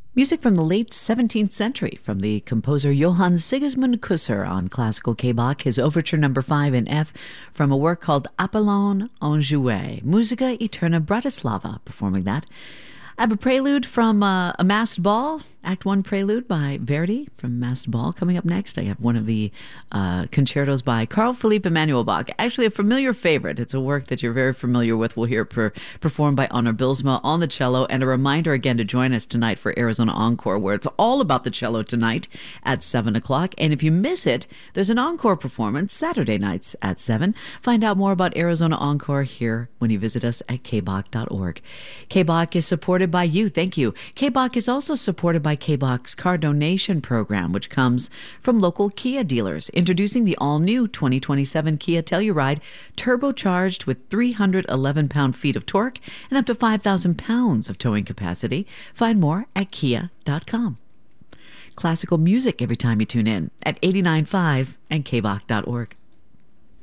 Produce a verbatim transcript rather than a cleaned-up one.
Music from the late seventeenth century from the composer Johann Sigismund Kusser on classical K-Bach, his overture number five in F from a work called Apollon en Jouet. Musica Eterna Bratislava performing that. I have a prelude from uh, A Masked Ball, Act One Prelude by Verdi from Masked Ball. Coming up next, I have one of the uh, concertos by Carl Philipp Emanuel Bach. Actually, a familiar favorite. It's a work that you're very familiar with. We'll hear it per, performed by Onur Bilsma on the cello. And a reminder again to join us tonight for Arizona Encore, where it's all about the cello tonight at seven o'clock. And if you miss it, there's an encore performance Saturday nights at seven. Find out more about Arizona Encore here when you visit us at k bach dot org. K-Bach is supported by you. Thank you. K-Bach is also supported by K-Bach's car donation program, which comes from local Kia dealers. Introducing the all-new twenty twenty-seven Kia Telluride, turbocharged with three hundred eleven pound-feet of torque and up to five thousand pounds of towing capacity. Find more at kia dot com. Classical music every time you tune in at eighty-nine point five and k bach dot org.